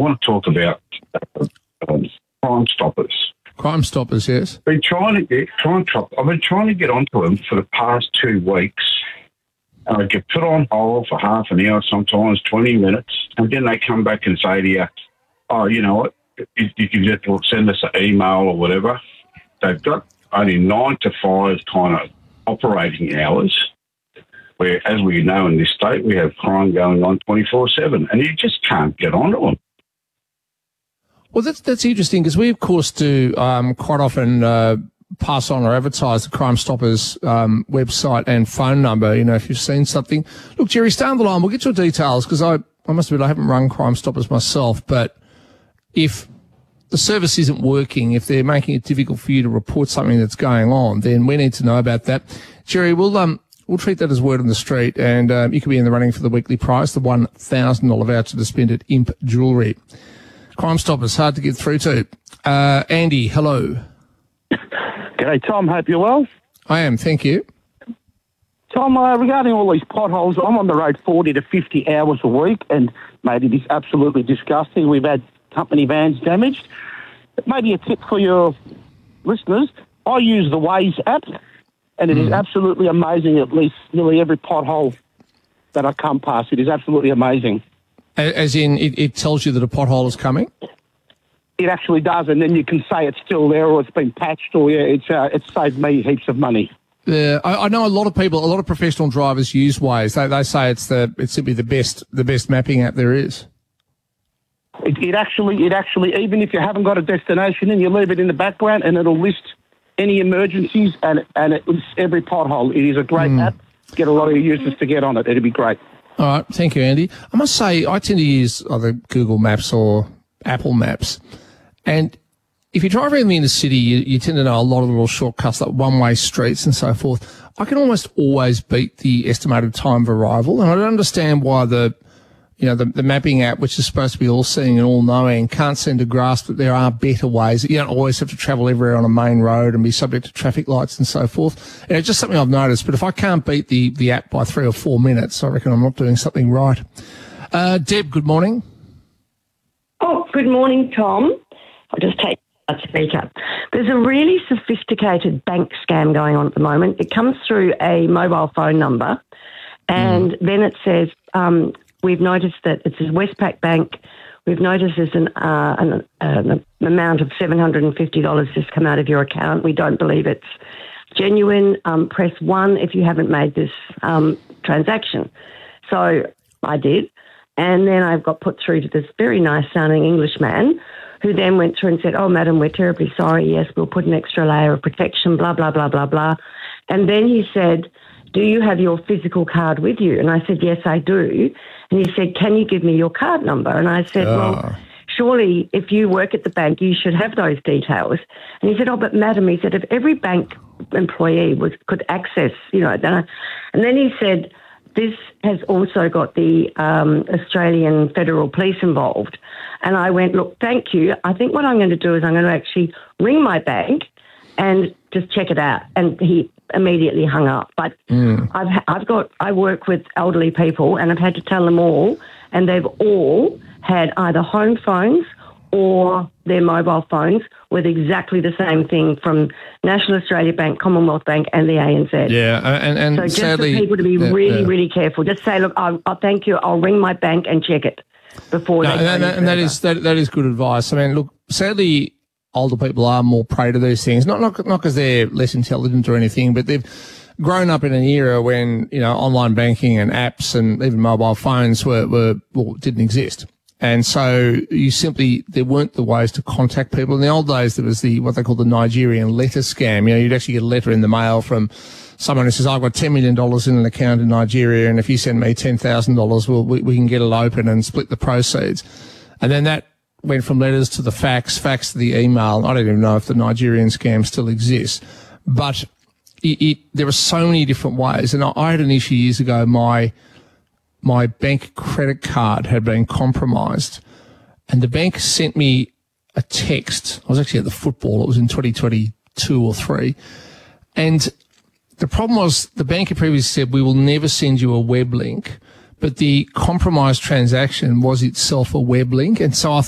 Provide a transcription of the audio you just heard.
want to talk about Crime Stoppers. Crime Stoppers, yes. I've been trying to get onto them for the past 2 weeks. And I get put on hold for half an hour, sometimes 20 minutes, and then they come back and say to you, oh, you know what, you can just send us an email or whatever. They've got only 9 to 5 kind of operating hours, where, as we know in this state, we have crime going on 24/7, and you just can't get onto them. Well, that's interesting, because we, of course, do quite often pass on or advertise the Crime Stoppers website and phone number, you know, if you've seen something. Look, Jerry, stay on the line. We'll get your details, because I must admit I haven't run Crime Stoppers myself, but if the service isn't working, if they're making it difficult for you to report something that's going on, then we need to know about that. Jerry, we'll treat that as word on the street, and you could be in the running for the weekly prize, the $1,000 voucher to spend at Imp Jewellery. Crime Stoppers, hard to get through to. Andy, hello. G'day, Tom. Hope you're well. I am, thank you. Tom, regarding all these potholes, I'm on the road 40 to 50 hours a week, and, mate, it is absolutely disgusting. We've had company vans damaged. Maybe a tip for your listeners, I use the Waze app, and it is absolutely amazing, at least nearly every pothole that I come past. It is absolutely amazing. As in, it tells you that a pothole is coming? It actually does, and then you can say it's still there or it's been patched, or it's saved me heaps of money. Yeah, I know a lot of people, a lot of professional drivers use Waze. They say it's simply the best mapping app there is. It actually, even if you haven't got a destination and you leave it in the background, and it'll list any emergencies and it lists every pothole. It is a great app. Get a lot of users to get on it. It'll be great. All right, thank you, Andy. I must say, I tend to use either Google Maps or Apple Maps. And if you drive around the inner city, you tend to know a lot of the little shortcuts, like one-way streets and so forth. I can almost always beat the estimated time of arrival. And I don't understand why the mapping app, which is supposed to be all-seeing and all-knowing, can't seem to grasp that there are better ways. You don't always have to travel everywhere on a main road and be subject to traffic lights and so forth. And it's just something I've noticed. But if I can't beat the app by 3 or 4 minutes, I reckon I'm not doing something right. Deb, good morning. Oh, good morning, Tom. I'll just take that speaker. There's a really sophisticated bank scam going on at the moment. It comes through a mobile phone number, and then it says, we've noticed that it says Westpac Bank. We've noticed there's an amount of $750 just come out of your account. We don't believe it's genuine. Press 1 if you haven't made this transaction. So I did. And then I got put through to this very nice-sounding Englishman who then went through and said, oh, madam, we're terribly sorry. Yes, we'll put an extra layer of protection, blah, blah, blah, blah, blah. And then he said, do you have your physical card with you? And I said, yes, I do. And he said, can you give me your card number? And I said, well, surely if you work at the bank, you should have those details. And he said, oh, but madam, he said, if every bank employee could access, and then he said, this has also got the Australian Federal Police involved. And I went, look, thank you. I think what I'm going to do is I'm going to actually ring my bank and just check it out. And he immediately hung up. But I work with elderly people, and I've had to tell them all, and they've all had either home phones or their mobile phones with exactly the same thing from National Australia Bank, Commonwealth Bank and the ANZ. Yeah, and so just sadly, for people to be really careful. Just say, look, I'll thank you. I'll ring my bank and check it before they go and that is good advice. I mean, look, sadly, older people are more prey to these things. Not because they're less intelligent or anything, but they've grown up in an era when online banking and apps and even mobile phones didn't exist. And so there weren't the ways to contact people. In the old days, there was what they call the Nigerian letter scam. You'd actually get a letter in the mail from someone who says, I've got $10 million in an account in Nigeria, and if you send me $10,000, we can get it open and split the proceeds. And then that went from letters to the fax to the email. I don't even know if the Nigerian scam still exists. But there are so many different ways. And I had an issue years ago. My bank credit card had been compromised, and the bank sent me a text. I was actually at the football. It was in 2022 or 3. And the problem was the bank had previously said, we will never send you a web link, but the compromised transaction was itself a web link. And so I